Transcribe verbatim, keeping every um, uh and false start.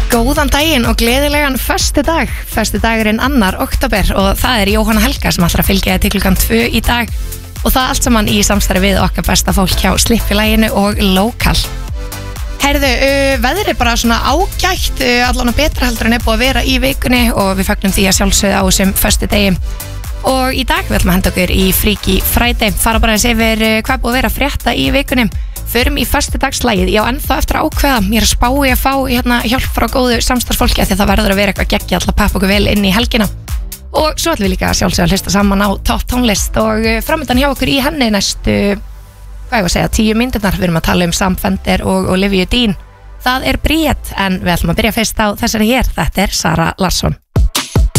Góðan daginn og gleðilegan föstudag. Föstudagurinn annar október og það er Jóhanna Helga sem ætlar að fylgja til klukkan tvö í dag og það allt saman í samstarfi við okkar besta fólk hjá Slippfélaginu og Lokal. Herðu, uh, veðrið er bara svona ágætt, uh, allan að betra heldur en er búið að vera í vikunni og við fagnum því að sjálfsögða á þessum föstudegi. Og í dag við ætlum að henda okkur í Freaky Friday, fara bara eins yfir uh, hvað búið að vera að frétta í vikunni. Förum í föstudagslægið, já ennþá eftir að ákveða, ég er að spá í að fá hérna, hjálp frá góðu samstarfsfólki því að það verður að vera eitthvað geggja alltaf pappa okkur vel inn í helgina. Og svo ætlum við líka að sjálfsögða að hlusta saman á topp tónlist og framöndan hjá okkur í henni næstu, hvað ég var að segja, tíu mínúturnar. Við erum að tala um Sam Fender og Olivia Dean. Það er Bríett en við ætlum að byrja fyrst á þessari hér, þetta er Sara Larsson.